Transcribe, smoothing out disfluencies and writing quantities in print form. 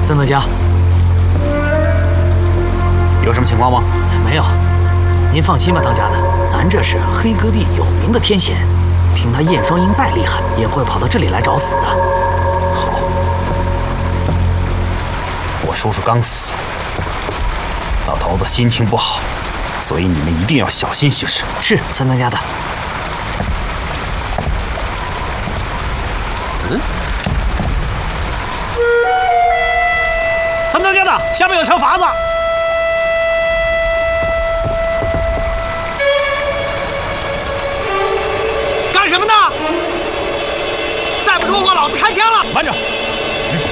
三当家， 有什么情况吗？ 没有，您放心吧，当家的，咱这是黑戈壁有名的天险，凭他燕双鹰再厉害，也不会跑到这里来找死的。 好，我叔叔刚死，老头子心情不好，所以你们一定要小心行事。 是，三当家的。 三当家的，下面有条筏子。 干什么呢？再不说话，老子开枪了！ 慢着。